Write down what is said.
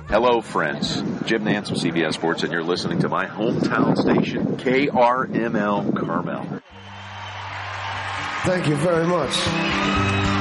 Hello, friends. Jim Nance of CBS Sports, and you're listening to my hometown station, KRML Carmel. Thank you very much.